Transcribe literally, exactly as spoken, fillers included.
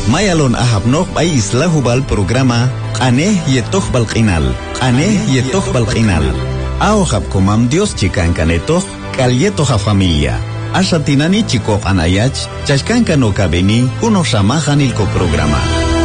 Mayalon ahabnok bay isla hubal programa Aneh yetoh balqinal. Aneh yetoh balqinal. Aohab komam Dios chikan kanetoh kalyetoh familia. Ashatinani chikok anayach chashkan kano kabeni uno shamahan ilko programa.